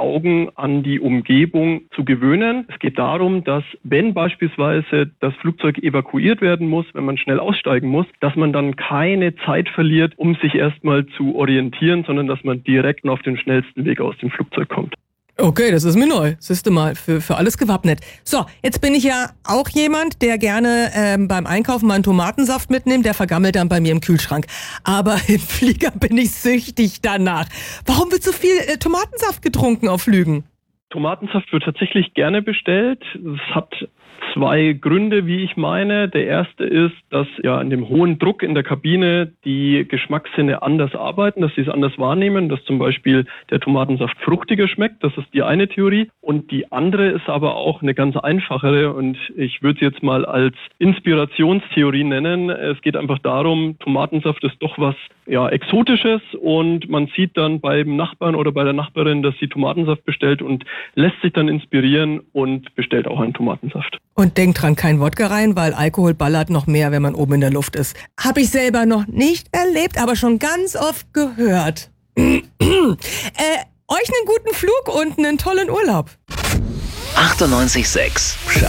Augen an die Umgebung zu gewöhnen. Es geht darum, dass wenn beispielsweise das Flugzeug evakuiert werden muss, wenn man schnell aussteigen muss, dass man dann keine Zeit verliert, um sich erstmal zu orientieren, sondern dass man direkt auf den schnellsten Weg aus dem Flugzeug kommt. Okay, das ist mir neu. Siehst du mal, für alles gewappnet. So, jetzt bin ich ja auch jemand, der gerne beim Einkaufen mal einen Tomatensaft mitnimmt, der vergammelt dann bei mir im Kühlschrank. Aber im Flieger bin ich süchtig danach. Warum wird so viel Tomatensaft getrunken auf Flügen? Tomatensaft wird tatsächlich gerne bestellt. Es hat zwei Gründe, wie ich meine. Der erste ist, dass ja in dem hohen Druck in der Kabine die Geschmackssinne anders arbeiten, dass sie es anders wahrnehmen, dass zum Beispiel der Tomatensaft fruchtiger schmeckt. Das ist die eine Theorie. Und die andere ist aber auch eine ganz einfachere und ich würde sie jetzt mal als Inspirationstheorie nennen. Es geht einfach darum, Tomatensaft ist doch was Exotisches und man sieht dann beim Nachbarn oder bei der Nachbarin, dass sie Tomatensaft bestellt und lässt sich dann inspirieren und bestellt auch einen Tomatensaft. Und denkt dran, kein Wodka rein, weil Alkohol ballert noch mehr, wenn man oben in der Luft ist. Habe ich selber noch nicht erlebt, aber schon ganz oft gehört. Euch einen guten Flug und einen tollen Urlaub. 98,6